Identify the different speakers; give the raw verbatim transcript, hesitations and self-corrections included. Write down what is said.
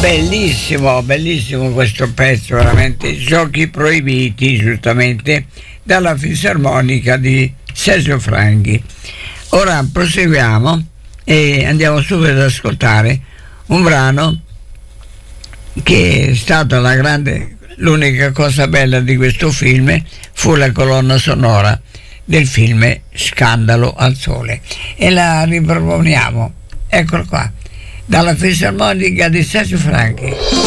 Speaker 1: Bellissimo, bellissimo questo pezzo, veramente. Giochi proibiti, giustamente, dalla fisarmonica di Sergio Franchi. Ora proseguiamo e andiamo subito ad ascoltare un brano che è stata la grande, l'unica cosa bella di questo film fu la colonna sonora del film Scandalo al Sole, e la riproponiamo, eccolo qua, dalla fisarmonica di Sergio Franchi.